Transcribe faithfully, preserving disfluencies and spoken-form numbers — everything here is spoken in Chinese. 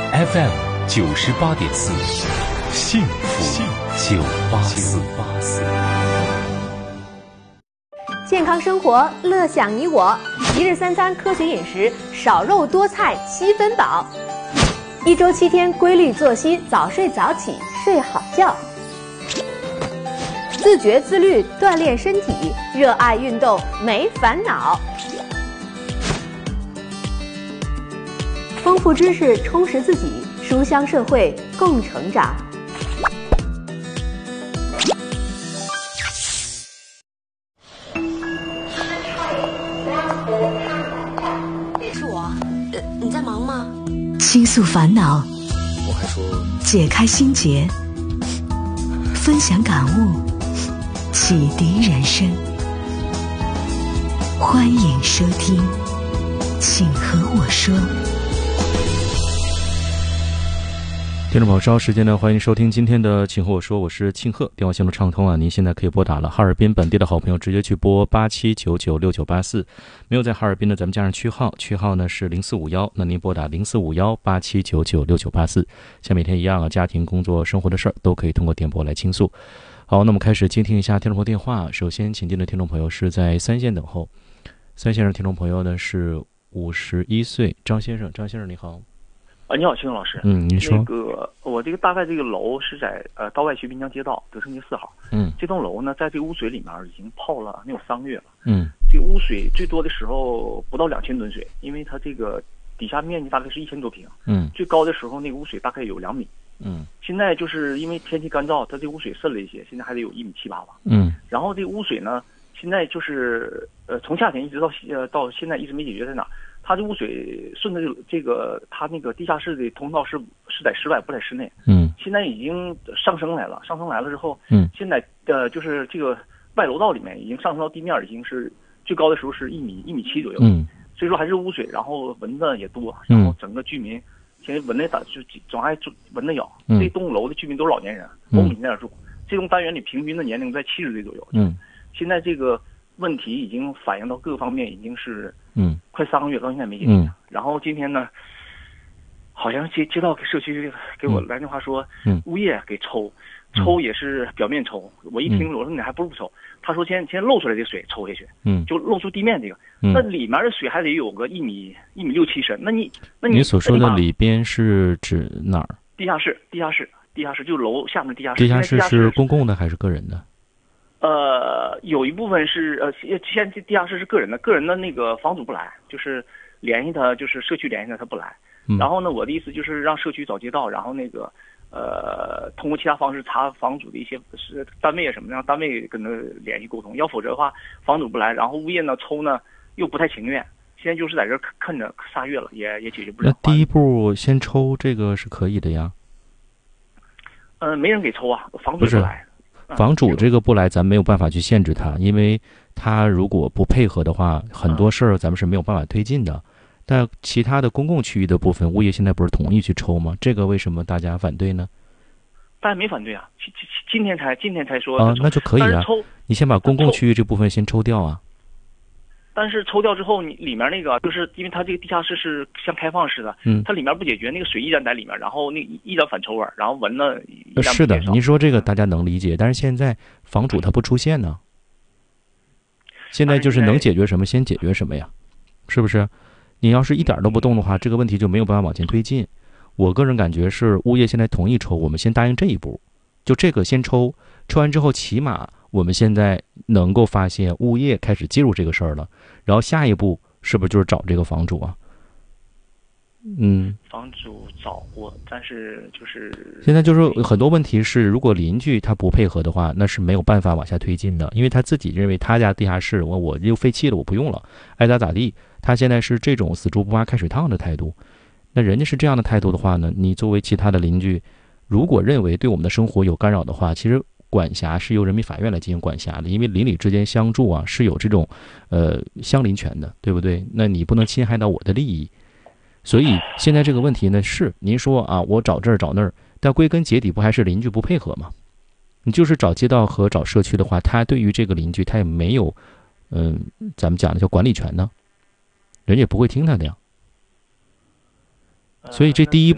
F M 九十八点四，幸福九八四。 健康生活，乐享你我。一日三餐科学饮食，少肉多菜七分饱。一周七天规律作息，早睡早起，睡好觉。自觉自律，锻炼身体，热爱运动，没烦恼。丰富知识，充实自己，书香社会，共成长。 是我，呃，你在忙吗？ 倾诉烦恼， 我还说解开心结，分享感悟，启迪人生。欢迎收听，请和我说。 听众朋友，稍后时间呢，欢迎收听今天的请和我说，我是庆贺。电话线路畅通啊，您现在可以拨打了哈尔滨本地的好朋友直接去拨八七九九六九八四，没有在哈尔滨的咱们加上区号，区号呢是零四五幺，那您拨打零四五幺八七九九六九八四。像每天一样啊，家庭、工作、生活的事儿都可以通过电波来倾诉。好，那么开始接听一下听众朋友电话。首先请进的听众朋友是在三线等候，三线上听众朋友呢是五十一岁张先生，张先生你好。 啊，你好，秦勇老师。 嗯，您说。 那个，我这个大概这个楼是在呃道外区滨江街道德胜街四号。 嗯。 这栋楼呢，在这个污水里面已经泡了能有三个月了。 嗯。 这个污水最多的时候不到两千吨水，因为它这个底下面积大概是一千多平。 嗯。 最高的时候那个污水大概有两米。 嗯。 现在就是因为天气干燥，它这个污水渗了一些，现在还得有一米七八吧。 嗯。 然后这个污水呢，现在就是呃从夏天一直到呃到现在一直没解决在哪。它这污水顺着这个，它那个地下室的通道是是在室外，不在室内。 嗯， 现在已经上升来了，上升来了之后， 嗯， 现在呃就是这个外楼道里面已经上升到地面，已经是最高的时候是一米一米七左右。 嗯， 所以说还是污水，然后蚊子也多，然后整个居民现在蚊子打就总爱蚊子咬。 嗯， 这栋楼的居民都是老年人，我母亲在那住。这栋单元里平均的年龄在七十岁左右。 嗯， 现在这个问题已经反映到各个方面，已经是。 嗯， 快三个月到现在没解决。 嗯， 然后今天呢，好像街街道给社区给我来电话说， 嗯， 物业给抽，抽也是表面抽。嗯、我一听，我说你还不如不抽。他说先先漏出来的水抽下去， 嗯， 就漏出地面这个， 嗯、 那里面的水还得有个一米一米六七深。那你那你你所说的里边是指哪儿？ 地下室，地下室，地下室就楼下面地下室。 地下室是公共的还是个人的？ 呃，有一部分是呃，现在地下室是个人的，个人的那个房主不来，就是联系他，就是社区联系他，他不来。 嗯、 然后呢，我的意思就是让社区找街道，然后那个呃，通过其他方式查房主的一些是单位啊什么的，让单位跟他联系沟通。要否则的话，房主不来，然后物业呢抽呢又不太情愿。现在就是在这看着仨月了，也也解决不了。 那第一步先抽这个是可以的呀。 嗯、呃，没人给抽啊，房主不来。 房主这个不来，咱没有办法去限制他，因为他如果不配合的话，很多事儿咱们是没有办法推进的。但其他的公共区域的部分，物业现在不是同意去抽吗？这个为什么大家反对呢？ 大家没反对啊，今今今天才今天才说啊，那就可以啊。你先把公共区域这部分先抽掉啊。 但是抽掉之后，你里面那个就是因为它这个地下室是像开放式的， 嗯， 它里面不解决，那个水依然在里面，然后那依然反臭味，然后闻呢是的，您说这个大家能理解，但是现在房主他不出现呢，现在就是能解决什么先解决什么呀，是不是？你要是一点都不动的话，这个问题就没有办法往前推进。我个人感觉是物业现在同意抽，我们先答应这一步，就这个先抽，抽完之后起码我们现在能够发现物业开始介入这个事儿了，然后下一步是不是就是找这个房主啊？嗯， 房主找过，但是就是现在就是很多问题是，如果邻居他不配合的话，那是没有办法往下推进的，因为他自己认为他家地下室我我又废弃了，我不用了，爱咋咋地。他现在是这种死猪不挖开水烫的态度，那人家是这样的态度的话呢，你作为其他的邻居，如果认为对我们的生活有干扰的话，其实管辖是由人民法院来进行管辖的，因为邻里之间相住啊是有这种呃相邻权的，对不对？那你不能侵害到我的利益。所以现在这个问题呢，是您说啊，我找这儿找那儿，但归根结底不还是邻居不配合吗？你就是找街道和找社区的话，他对于这个邻居他也没有，嗯、呃，咱们讲的叫管理权呢，人也不会听他的呀。所以这第一步。